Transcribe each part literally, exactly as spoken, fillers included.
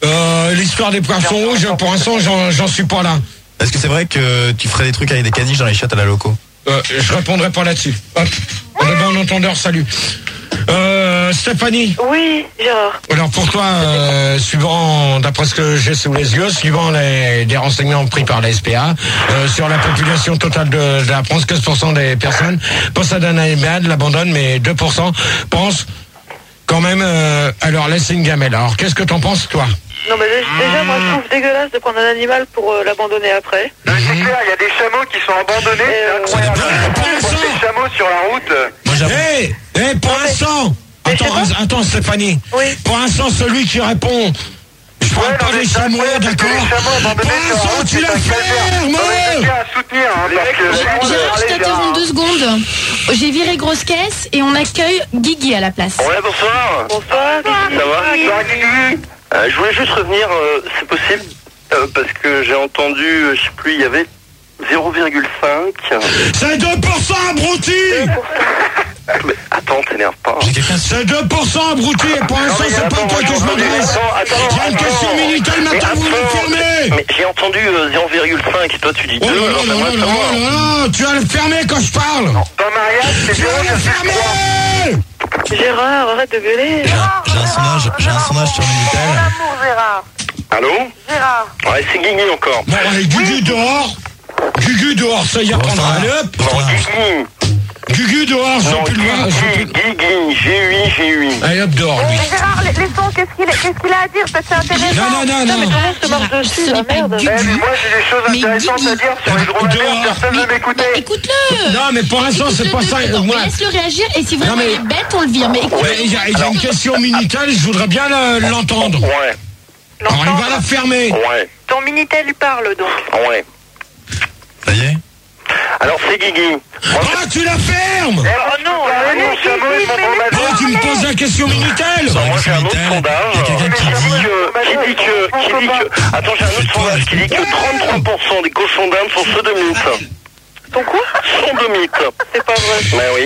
Euh, l'histoire des poissons rouges, pour l'instant, j'en, j'en suis pas là. Est-ce que c'est vrai que tu ferais des trucs avec des caniches dans les chiottes à la loco? Euh, je répondrai pas là-dessus. Hop. On est bon entendeur, salut. Euh, Stéphanie. Oui, Gérard. Alors pour toi, euh, suivant, d'après ce que j'ai sous les yeux, suivant les, les renseignements pris par la S P A, euh, sur la population totale de, de la France, quinze pour cent des personnes possèdent un animal, l'abandonnent, mais deux pour cent pensent quand même euh, à leur laisser une gamelle. Alors qu'est-ce que t'en penses, toi? Non, mais déjà, moi, je trouve dégueulasse de prendre un animal pour euh, l'abandonner après. Non, c'est clair, il y a des chameaux qui sont abandonnés. Euh, C'est incroyable. ouais, On voit des chameaux sur la route. Moi, j'avoue. Hé, hey, pour l'instant. mais Attends, c'est bon attends, Stéphanie. Oui. Pour l'instant, celui qui répond. Je parle Ouais, pas non, mais des c'est chameaux, incroyable, parce que d'accord. les chameaux abandonnés Pour sur la l'instant, route, tu c'est la un calvaire. fermes. Non, mais c'est à soutenir, hein, parce que... Gérard, je t'interromps deux secondes. J'ai viré grosse caisse et on accueille Guigui à la place. Ouais, bonsoir. Bonsoir. Ça va? Bonsoir, Guigui. Euh, je voulais juste revenir, euh, c'est possible, euh, parce que j'ai entendu, euh, je sais plus, il y avait zéro virgule cinq. C'est deux pour cent abruti. Mais attends, t'énerve pas. J'ai quelqu'un sur... C'est deux pour cent abruti. Et pour l'instant, c'est pas toi que je m'adresse. Il y a une question militaire, maintenant vous le fermez. Mais j'ai entendu euh, zéro virgule cinq, et toi tu dis Oh deux, là alors là j'aimerais là là savoir. là là, tu vas le fermer quand je parle. Ton mariage, c'est Tu vas le zéro virgule trois. fermer. Gérard, arrête de gueuler. J'ai un, j'ai un sondage, j'ai un sondage sur Minitel. Amour, Gérard. Allô? Gérard. Ouais, c'est Guigui encore. Bon, allez, Gugu dehors. Gugu dehors, ça y Bon, reprendra. ça va. Allez hop. Non, Guigui. Gugu dehors, je Non, veux plus le voir. je veux Guigui, plus le- Guigui, G huit, G huit. Allez hop dehors, lui. Mais Gérard, laissons, qu'est-ce qu'il qu'est-ce qu'il a à dire? Peut-être c'est intéressant. Non, non, non, Non, mais non. tout le monde se marche Gérard, dessus, ce la n'est pas merde. Gugu. Eh, mais moi, j'ai des choses Mais intéressantes Guigui. à dire sur les dromadaires. Dehors. Personne ne veut m'écouter. Écoute-le. Non, mais pour l'instant, c'est pas ça. Non, Moi, laisse-le réagir et si vraiment Non, mais- il est bête, on le vire. Mais écoute, Ouais, il y a, il y a une question Minitel, je voudrais bien le- l'entendre. Ouais, Alors, il va la fermer. ouais, Ton Minitel lui parle, donc. ouais. Ça y est? Alors c'est Guigui. Moi, Ah, tu la fermes. Oh non, Ah, non, mon chameau et mon Ah, dromadaire. tu me poses la question Minitel. Sur moi j'ai un autre Minitel, sondage il y a quelqu'un qui qui dit dit... que, qui dit que, qui dit que, attends j'ai un autre sondage qui dit que trente-trois pour cent des cochons d'Inde sont sodomites. Ton coup? Sodomites. C'est pas vrai. Ben oui.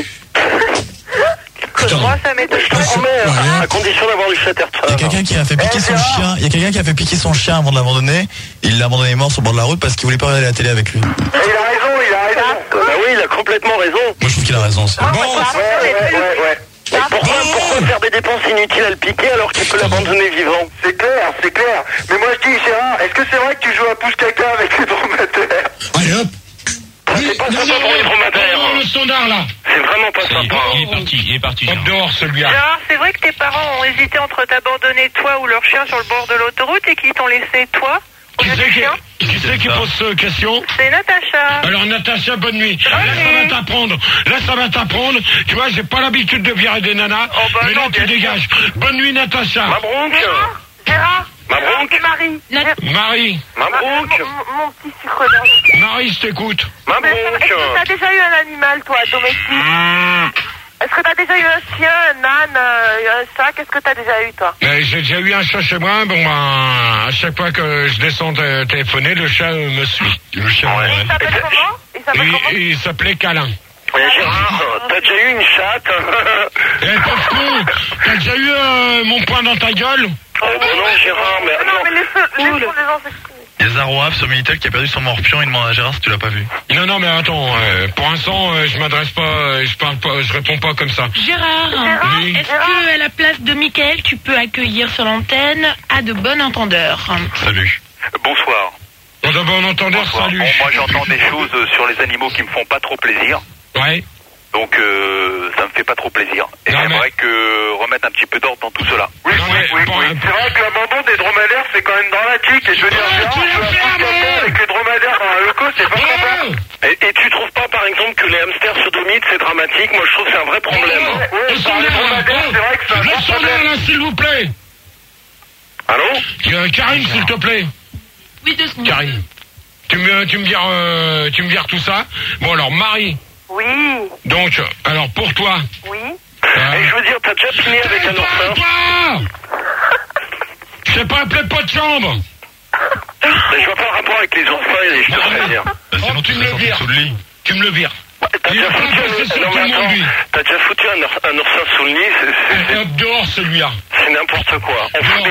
Putain. Moi, ça m'étonne Je te pas. promets, Ouais. à condition d'avoir du Il y a chatterton. quelqu'un qui a fait piquer son chien. Il y a quelqu'un qui a fait piquer son chien avant de l'abandonner. Il l'a abandonné mort sur le bord de la route parce qu'il voulait pas regarder la télé avec lui. Moi, Et il a raison, il a raison. Ben oui, il a complètement raison. je trouve qu'il a raison. c'est- Bon, Ouais, ouais, ouais, ouais. Mais pourquoi, pourquoi faire des dépenses inutiles à le piquer alors qu'il peut l'abandonner vivant? C'est clair, c'est clair. Mais moi, je dis, Gérard, est-ce que c'est vrai que tu joues à pouce-caca avec les dromadaires? allez hop. C'est pas Non, sympa non, pour les non, dromadaires. non, le standard là. C'est vraiment pas sympa. Il est parti, il est parti. Hop dehors celui-là. Gérard, c'est vrai que tes parents ont hésité entre t'abandonner toi ou leur chien sur le bord de l'autoroute et qu'ils t'ont laissé toi au Qui lieu c'est du qui, chien? qui, c'est qui pose cette question? C'est Natacha. Alors Natacha, bonne nuit. Là Bonne ça nuit. va t'apprendre. Là ça va t'apprendre. Tu vois, j'ai pas l'habitude de virer des nanas. Oh, bah mais non, là tu bien sûr. dégages. Bonne nuit Natacha. Mabrouk. Gérard, Gérard, Ma Gérard, bronque. c'est Marie. La- Gérard, Marie. Mabrouk. mon, mon petit sucre d'orge. Marie, je t'écoute. Mais Est-ce que Mabrouk. t'as déjà eu un animal, toi, domestique? Mmh. Est-ce que t'as déjà eu un chien, un âne, euh, un chat? Qu'est-ce que t'as déjà eu, toi? Mais j'ai déjà eu un chat chez moi. Bon, ben, à chaque fois que je descends de téléphoner, le chat euh, me suit. Le chat. Ouais. Et il s'appelle comment? Il s'appelle Il, comment? il s'appelait Câlin. Mais Gérard, t'as déjà eu une chatte? Eh, pauvre con, t'as déjà eu euh, mon poing dans ta gueule? Oh bah non Gérard, mais Non, mais attends. laisse- laissons les gens s'exprimer. Il y a Zarouaf sur Minitel qui a perdu son morpion. Il demande à Gérard si tu l'as pas vu. Non, non, mais attends, euh, pour l'instant, euh, je m'adresse pas, euh, je parle pas, je réponds pas comme ça. Gérard, Gérard, Oui. est-ce que à la place de Mickaël, tu peux accueillir sur l'antenne à de bon entendeur? Salut. Bonsoir. Bon, d'abord, on entendeur, Bonsoir. salut. Bon, moi j'entends des choses euh, sur les animaux qui me font pas trop plaisir. Ouais. Donc euh, ça me fait pas trop plaisir. Et Non, j'aimerais mais- que remettre un petit peu d'ordre dans tout cela. Oui, Non, oui, mais oui, bon, oui. euh, C'est vrai que l'abandon des dromadaires, c'est quand même dramatique. Et je veux dire, Ouais, Gérard, tu l'as jouer à fait, pouce-caca mais- avec les dromadaires dans la loco, c'est pas sympa. Oh, Et, et tu trouves pas par exemple que les hamsters sodomites c'est dramatique? Moi je trouve que c'est un vrai problème. oh, Ouais, le par les standard, dromadaires, oh, c'est vrai que c'est un le grand standard, problème. là, s'il vous plaît. Allô? Euh, Karine, s'il te plaît. Oui, deux secondes. Karine. Tu me, tu me vires, euh, tu me vires tout ça. Bon, alors, Marie. Oui, Donc, alors, pour toi. oui. euh, Et je veux dire, t'as déjà piné avec un oursin? Toi Je sais pas appeler pas de chambre. Mais je vois pas le rapport avec les oursins et les je te préviens. Oh, tu me le vires. Sous le lit. Tu me le vires. T'as Il déjà est pas foutu passé un, sur non, tout mais le monde, attends, lui. t'as déjà foutu un, ours- un oursin sous le nid, c'est- c'est- Hop, dehors, celui-là. c'est n'importe quoi. On fout Dehors. des